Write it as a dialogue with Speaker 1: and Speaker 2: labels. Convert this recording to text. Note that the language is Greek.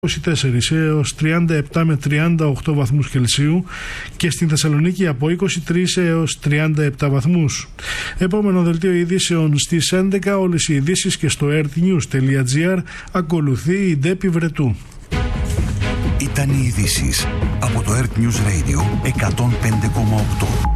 Speaker 1: 24 έως 37 με 38 βαθμούς Κελσίου και στην Θεσσαλονίκη από 23 έως 37 βαθμούς. Επόμενο δελτίο ειδήσεων στις 11, όλες οι ειδήσεις και στο earthnews.gr. Ακολουθεί η Ντέπη Βρετού.
Speaker 2: Ήταν οι ειδήσεις από το Earth News Radio 105,8.